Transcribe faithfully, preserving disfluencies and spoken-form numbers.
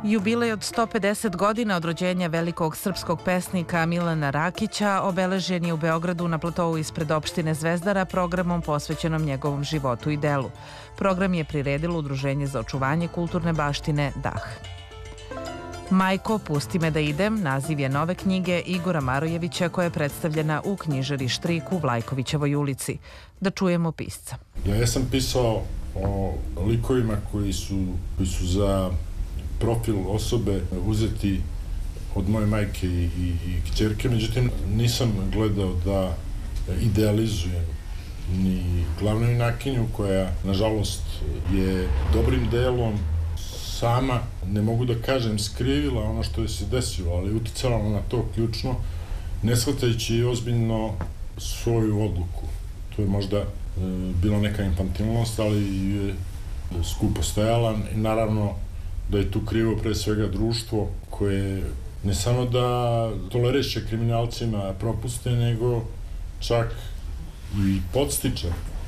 Jubilej od sto pedeset godina od rođenja velikog srpskog pesnika Milana Rakića obeležen je u Beogradu na platovu ispred opštine Zvezdara programom posvećenom njegovom životu i delu. Program je priredilo Udruženje za očuvanje kulturne baštine Dah. Majko, pusti me da idem, naziv je nove knjige Igora Marojevića koja je predstavljena u knjižari Štrik u Vlajkovićevoj ulici. Da čujemo pisca. Ja, ja sam pisao o likovima koji su, koji su za profil osobe uzeti od moje majke i, i, i kćerke, međutim nisam gledao da idealizujem ni glavnu junakinju koja nažalost je dobrim delom sama, ne mogu da kažem skrivila ono što je se desilo, ali uticala na to ključno, ne shvatajući ozbiljno svoju odluku. To je možda e, bila neka infantilnost, ali je skupo stajala i naravno da je tu krivo pre svega društvo koje ne samo da toleriše kriminalcima propuste, nego čak i podstiče